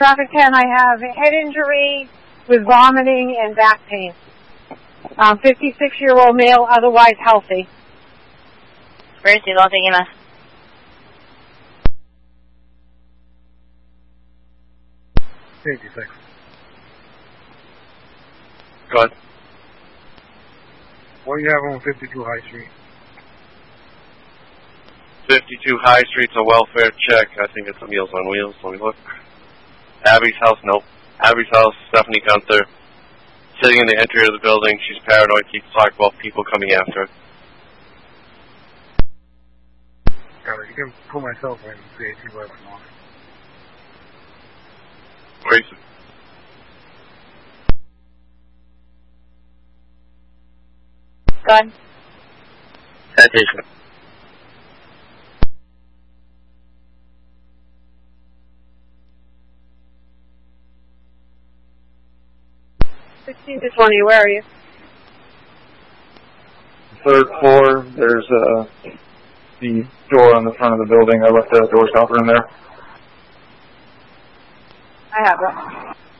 Traffic 10, I have a head injury with vomiting and back pain. 56-year-old male, otherwise healthy. これ自動できます。 86. Go ahead. What do you have on 52 High Street? 52 High Street's a welfare check. I think it's a Meals on Wheels. Let me look. Abby's house, nope. Abby's house, Stephanie Gunther. Sitting in the entry of the building. She's paranoid, keeps talking about people coming after her. You can put myself in CAT wherever you want. Grayson. Go ahead. Citation. $16 to $20, where are you? Third floor, there's the door on the front of the building. I left the door stopper in there. I have that.